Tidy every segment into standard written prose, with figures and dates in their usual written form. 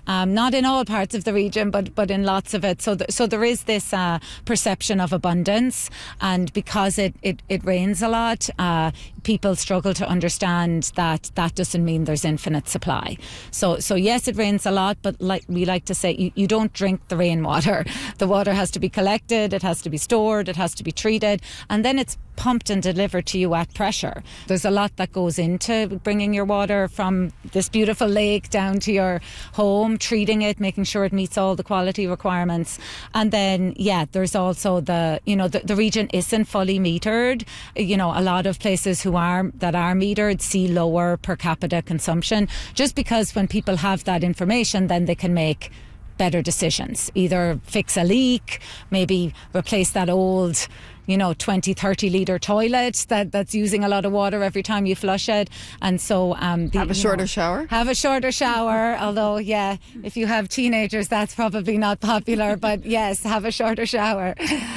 not in all parts of the region, but in lots of it. So there is this perception of abundance, and because it rains a lot, people struggle to understand that doesn't mean there's infinite supply. So yes, it rains a lot, but like we like to say, you don't drink the rainwater. The water has to be collected, it has to be stored, it has to be treated, and then it's pumped and delivered to you at pressure. There's a lot that goes into bringing your water from this beautiful lake down to your home, treating it, making sure it meets all the quality requirements. And then, there's also the region isn't fully metered. A lot of places that are metered see lower per capita consumption, just because when people have that information, then they can make better decisions. Either fix a leak, maybe replace that old 20, 30 litre toilet that's using a lot of water every time you flush it. And so have a shorter shower? Have a shorter shower, although if you have teenagers that's probably not popular, but yes, have a shorter shower.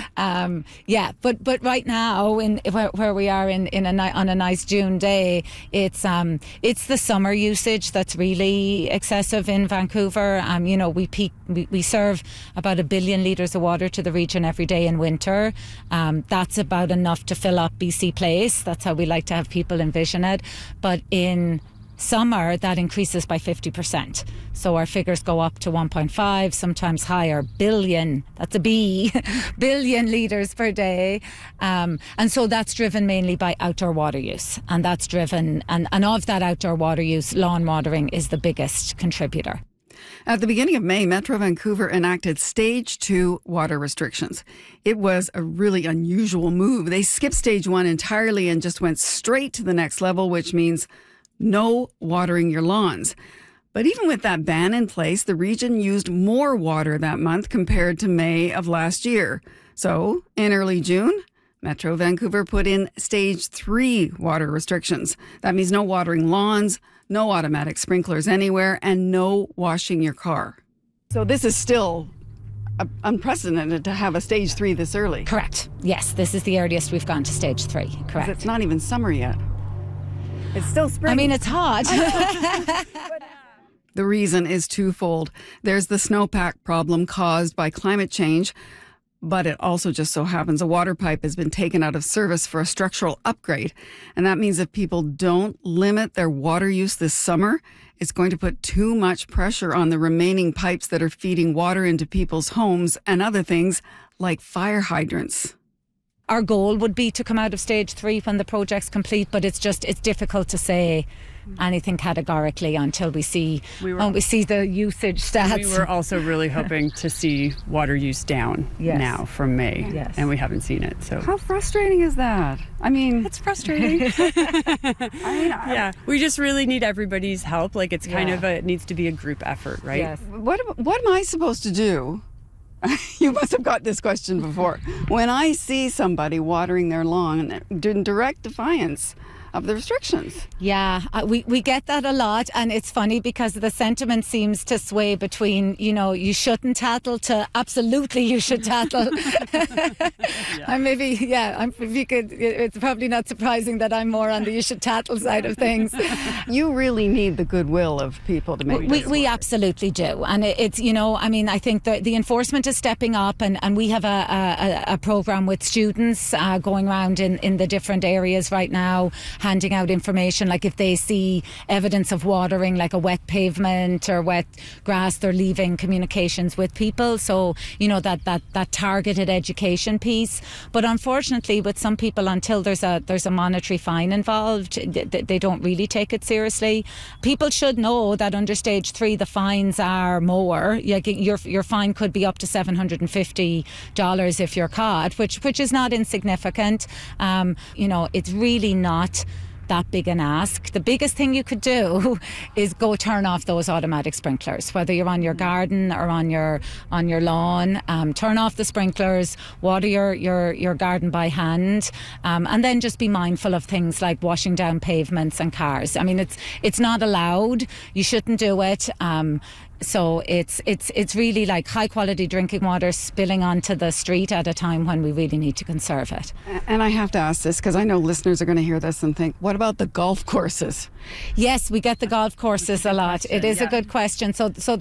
But right now where we are on a nice June day, it's the summer usage that's really excessive in Vancouver. We serve about 1 billion litres of water to the region every day in winter. That's about enough to fill up BC Place. That's how we like to have people envision it. But in summer, that increases by 50%. So our figures go up to 1.5, sometimes higher, billion, that's a B, billion litres per day. And so that's driven mainly by outdoor water use. And that's driven, and of that outdoor water use, lawn watering is the biggest contributor. At the beginning of May, Metro Vancouver enacted Stage 2 water restrictions. It was a really unusual move. They skipped Stage 1 entirely and just went straight to the next level, which means no watering your lawns. But even with that ban in place, the region used more water that month compared to May of last year. So, in early June, Metro Vancouver put in Stage 3 water restrictions. That means no watering lawns, no automatic sprinklers anywhere, and no washing your car. So this is still unprecedented to have a Stage 3 this early. Correct. Yes, this is the earliest we've gone to Stage 3. Correct. It's not even summer yet. It's still spring. I mean, it's hot. The reason is twofold. There's the snowpack problem caused by climate change, but it also just so happens a water pipe has been taken out of service for a structural upgrade. And that means if people don't limit their water use this summer, it's going to put too much pressure on the remaining pipes that are feeding water into people's homes and other things like fire hydrants. Our goal would be to come out of Stage 3 when the project's complete, but it's difficult to say anything categorically until we see the usage stats. We were also really hoping to see water use down now from May, and we haven't seen it. So how frustrating is that? I mean, it's frustrating. We just really need everybody's help. Like it's kind of it needs to be a group effort, right? Yes. What am I supposed to do? You must have got this question before. When I see somebody watering their lawn in direct defiance of the restrictions. Yeah, we get that a lot, and it's funny because the sentiment seems to sway between, you shouldn't tattle to absolutely you should tattle. And maybe, if you could, it's probably not surprising that I'm more on the you should tattle side of things. You really need the goodwill of people to make this we absolutely do. And it's, I think the enforcement is stepping up, and we have a program with students going around in the different areas right now, handing out information, like if they see evidence of watering, like a wet pavement or wet grass, they're leaving communications with people. So, that targeted education piece. But unfortunately, with some people, until there's a monetary fine involved, they don't really take it seriously. People should know that under Stage 3, the fines are more. Your fine could be up to $750 if you're caught, which is not insignificant. It's really not that big an ask. The biggest thing you could do is go turn off those automatic sprinklers, whether you're on your garden or on your lawn. Turn off the sprinklers, water your garden by hand, and then just be mindful of things like washing down pavements and cars. I mean, it's not allowed. You shouldn't do it. So it's really like high quality drinking water spilling onto the street at a time when we really need to conserve it. And I have to ask this because I know listeners are going to hear this and think, what about the golf courses? Yes, we get the golf courses a lot. It is a good question. So